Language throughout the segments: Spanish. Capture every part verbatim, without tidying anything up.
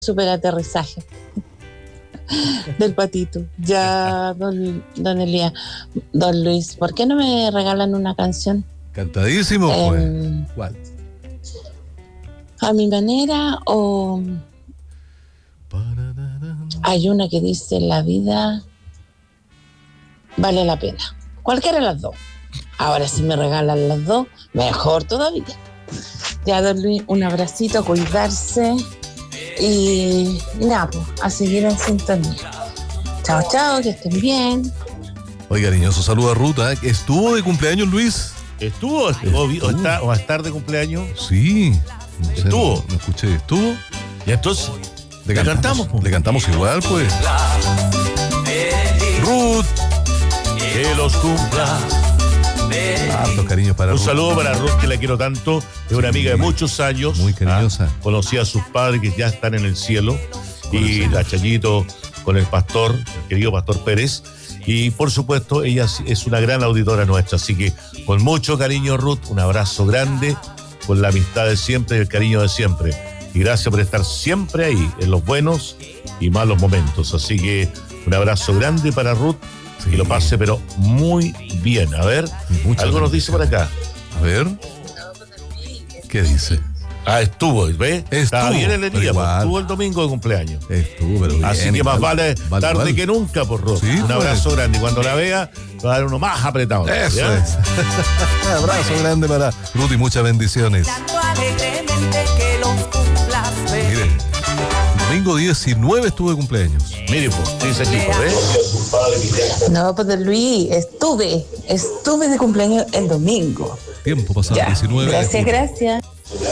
super aterrizaje del patito. Ya, don, don Elías, don Luis, ¿por qué no me regalan una canción? Cantadísimo, eh, pues. ¿Cuál? A mi manera, o hay una que dice la vida vale la pena. Cualquiera de las dos. Ahora si me regalan las dos, mejor todavía. Ya, don Luis, un abracito, a cuidarse y nada, pues, a seguir en sintonía. Chao, chao, que estén bien. Oye, cariñoso saludo a Ruta, que estuvo de cumpleaños, Luis. ¿Estuvo? ¿Estuvo? ¿O, está, ¿O va a estar de cumpleaños? Sí. No sé, ¿Estuvo? No, no escuché, ¿estuvo? Y entonces, le, ¿le cantamos? cantamos? Le cantamos igual, pues. Ruth, que los cumpla. Hartos cariños para Un Ruth. saludo para Ruth, que la quiero tanto. Es una amiga de muchos años. Muy cariñosa. ¿Ah? Conocí a sus padres que ya están en el cielo. Y la Chayito con el pastor, el querido Pastor Pérez. Y por supuesto, ella es una gran auditora nuestra. Así que con mucho cariño, Ruth, un abrazo grande, con la amistad de siempre y el cariño de siempre. Y gracias por estar siempre ahí, en los buenos y malos momentos. Así que un abrazo grande para Ruth. Sí. Y lo pase, pero muy bien. A ver, Muchas algo nos dice por acá. A ver. ¿Qué dice? Ah, estuvo, ¿ves? Estaba bien el día, pues, estuvo el domingo de cumpleaños. Estuvo, pero bien. Así que más igual, vale vale, tarde vale. que nunca, por Ruth. Sí, un abrazo pues. grande. Y cuando la vea, va a dar uno más apretado. Eso ¿ya? es. Un abrazo grande para Ruth y muchas bendiciones. Miren, domingo diecinueve estuvo de cumpleaños. Mire, pues, dice aquí, ¿ves? No, pues don Luis, estuve, estuve de cumpleaños el domingo. Tiempo pasado, Ya. diecinueve. Gracias, gracias.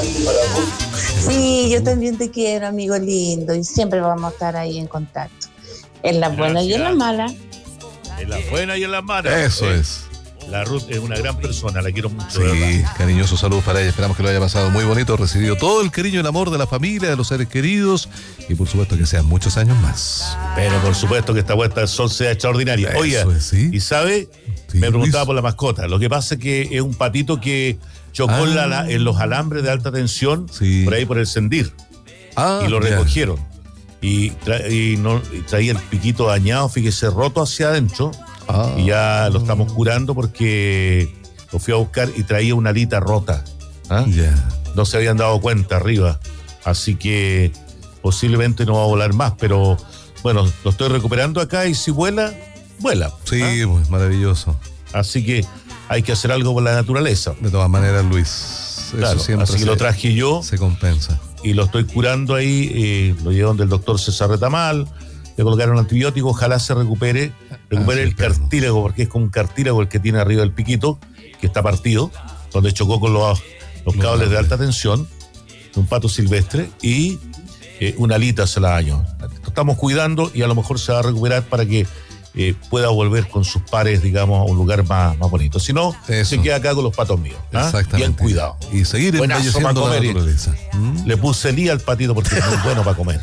Sí, yo también te quiero, amigo lindo, y siempre vamos a estar ahí en contacto. En las buenas y en las malas. En las buenas y en las malas. Eso ¿eh? es. La Ruth es una gran persona, la quiero mucho. Sí, cariñosos saludos para ella. Esperamos que lo haya pasado muy bonito, recibido todo el cariño y el amor de la familia, de los seres queridos y por supuesto que sean muchos años más. Pero por supuesto que esta vuelta del sol sea extraordinaria. Eso Oiga, es, ¿sí? y sabe, Sí, me preguntaba Luis. por la mascota. Lo que pasa es que es un patito que chocó Ah. en, la, en los alambres de alta tensión, Sí. por ahí por el Sendir, Ah, y lo ya. recogieron. Y, tra- y, no, y traía el piquito dañado, fíjese, roto hacia adentro. Ah. Y ya lo estamos curando porque lo fui a buscar y traía una alita rota. ¿Ah? Ya. No se habían dado cuenta arriba. Así que posiblemente no va a volar más, pero bueno, lo estoy recuperando acá y si vuela, vuela. Sí, ¿Ah? pues maravilloso. Así que hay que hacer algo por la naturaleza. De todas maneras, Luis, eso Claro, siempre así que se, lo traje yo se compensa. y lo estoy curando ahí. Eh, lo llevo donde el doctor César Retamal. Le colocaron antibiótico, ojalá se recupere, recupere Ah, sí, el cartílago, porque es como un cartílago el que tiene arriba del piquito, que está partido, donde chocó con los, los No, cables no, de no. alta tensión, un pato silvestre, y eh, una alita se la dañó. Lo estamos cuidando y a lo mejor se va a recuperar para que eh, pueda volver con sus pares, digamos, a un lugar más, más bonito. Si no, Eso. se queda acá con los patos míos. ¿Ah? Exactamente. Bien cuidado. Y seguir Buenazo embelleciendo para la comer y- naturaleza. ¿Mm? Le puse lía al patito porque es muy bueno para comer.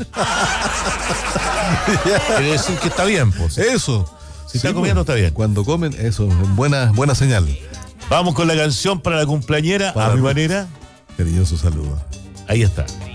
Quiere decir que está bien, pues. Eso. Si está comiendo, está bien. Cuando comen, eso, buena, buena señal. Vamos con la canción para la cumpleañera, Para a mi Ruth. manera. Cariñoso saludo. Ahí está.